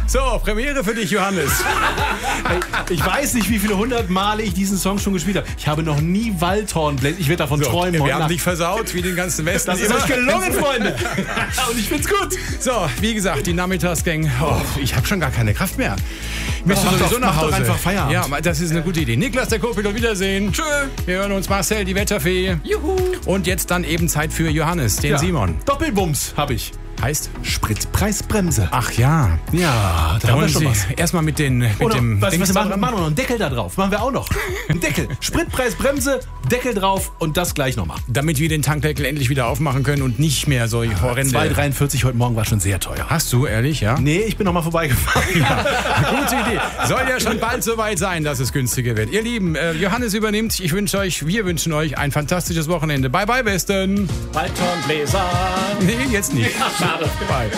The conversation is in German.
So, Premiere für dich, Johannes. Ich weiß nicht, wie viele 100 Male ich diesen Song schon gespielt habe. Ich habe noch nie Waldhorn. Ich werde davon träumen. Wir haben dich versaut, wie den ganzen Westen. Das ist euch gelungen, Freunde. Und ich find's gut. So, wie gesagt, die Nachmittagsgang. Oh, ich habe schon gar keine Kraft mehr. Ich möchte sowieso nach Hause. Mach doch einfach Feierabend. Ja, das ist eine gute Idee. Niklas, der Co-Pilot, Wiedersehen. Tschö. Wir hören uns. Marcel, die Wetterfee. Juhu. Und jetzt dann eben Zeit für Johannes, den Simon. Doppelbums habe ich. Heißt? Spritpreisbremse. Ach ja. Ja, da haben wir schon was. Erstmal mit dem was machen Dings wir noch? Einen Deckel da drauf. Machen wir auch noch. Einen Deckel. Spritpreisbremse, Deckel drauf und das gleich nochmal. Damit wir den Tankdeckel endlich wieder aufmachen können und nicht mehr so horrende... 2,43 heute Morgen war schon sehr teuer. Hast du, ehrlich, ja? Nee, ich bin noch mal vorbeigefahren. Gute Idee. Soll ja schon bald soweit sein, dass es günstiger wird. Ihr Lieben, Johannes übernimmt. Wir wünschen euch ein fantastisches Wochenende. Bye, bye, Besten. Waldhornbläser. Nee, jetzt nicht. Ja, schade. Bye.